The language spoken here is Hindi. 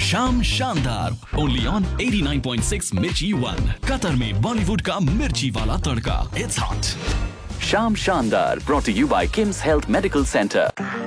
शाम शानदार ओनली ऑन 89.6 मिर्ची 1 कतर में बॉलीवुड का मिर्ची वाला तड़का। It's hot. शाम शानदार brought to you by Kim's Health Medical Center।